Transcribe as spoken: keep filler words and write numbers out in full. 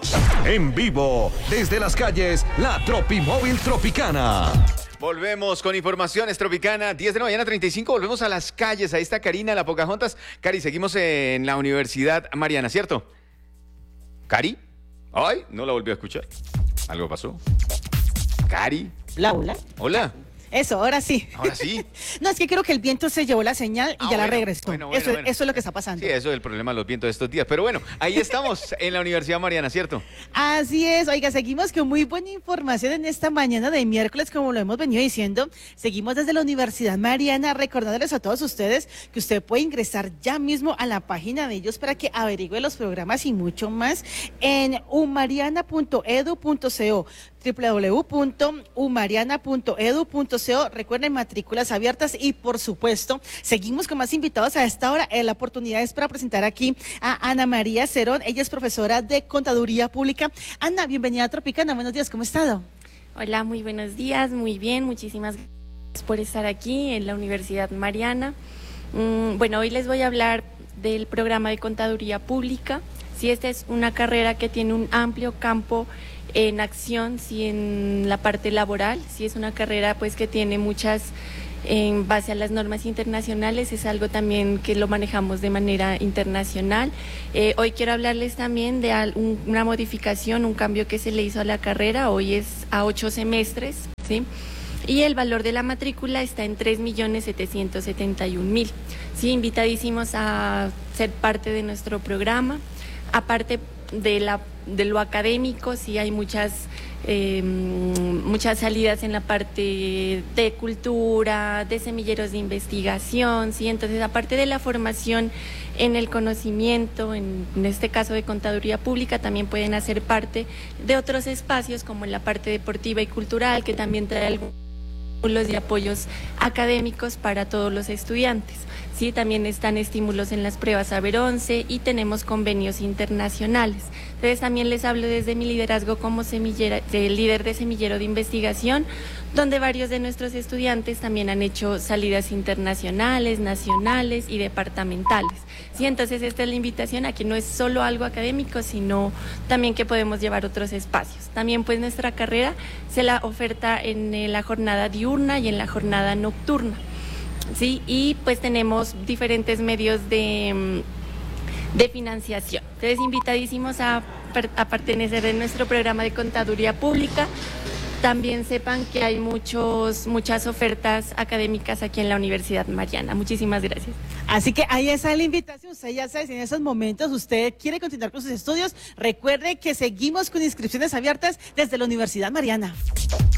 En vivo, desde las calles, la Tropimóvil Tropicana. Volvemos con informaciones Tropicana, diez de la mañana, treinta y cinco. Volvemos a las calles. Ahí está Karina, la Pocahontas. Cari, seguimos en la Universidad Mariana, ¿cierto? ¿Cari? Ay, no la volví a escuchar. ¿Algo pasó? ¿Cari? Hola, hola. Hola. Eso, ahora sí. Ahora sí. No, es que creo que el viento se llevó la señal y Ah, ya la bueno, regresó. bueno, bueno, eso, bueno. eso es lo que está pasando. Sí, eso es el problema de los vientos de estos días. Pero bueno, ahí estamos en la Universidad Mariana, ¿cierto? Así es, oiga, seguimos con muy buena información en esta mañana de miércoles, como lo hemos venido diciendo. Seguimos desde la Universidad Mariana, recordándoles a todos ustedes que usted puede ingresar ya mismo a la página de ellos para que averigüe los programas y mucho más en umariana punto edu punto co. doble u doble u doble u punto umariana punto edu punto co. Recuerden, matrículas abiertas y, por supuesto, seguimos con más invitados a esta hora. Eh, la oportunidad es para presentar aquí a Ana María Cerón. Ella es profesora de Contaduría Pública. Ana, bienvenida a Tropicana. Buenos días, ¿cómo ha estado? Hola, muy buenos días, muy bien. Muchísimas gracias por estar aquí en la Universidad Mariana. Mm, bueno, hoy les voy a hablar del programa de Contaduría Pública. Sí, esta es una carrera que tiene un amplio campo en acción, sí, en la parte laboral, sí, es una carrera pues que tiene muchas, en base a las normas internacionales, es algo también que lo manejamos de manera internacional. Eh, hoy quiero hablarles también de al, un, una modificación, un cambio que se le hizo a la carrera, hoy es a ocho semestres, sí, y el valor de la matrícula está en tres millones setecientos setenta y un mil. Sí, invitadísimos a ser parte de nuestro programa. Aparte de la de lo académico, sí hay muchas eh, muchas salidas en la parte de cultura, de semilleros de investigación, sí, entonces aparte de la formación en el conocimiento, en, en este caso de contaduría pública, también pueden hacer parte de otros espacios como en la parte deportiva y cultural, que también trae algunos de apoyos académicos para todos los estudiantes. Sí, también están estímulos en las pruebas Saber once y tenemos convenios internacionales. Entonces también les hablo desde mi liderazgo como semillera, de líder de semillero de investigación, donde varios de nuestros estudiantes también han hecho salidas internacionales, nacionales y departamentales. Sí, entonces esta es la invitación a que no es solo algo académico, sino también que podemos llevar otros espacios. También pues nuestra carrera se la oferta en la jornada diurna y en la jornada nocturna. Sí, y pues tenemos diferentes medios de, de financiación. Entonces, invitadísimos a, a pertenecer a nuestro programa de Contaduría Pública. También sepan que hay muchos, muchas ofertas académicas aquí en la Universidad Mariana. Muchísimas gracias. Así que ahí está la invitación. Usted ya sabe, si en esos momentos usted quiere continuar con sus estudios, recuerde que seguimos con inscripciones abiertas desde la Universidad Mariana.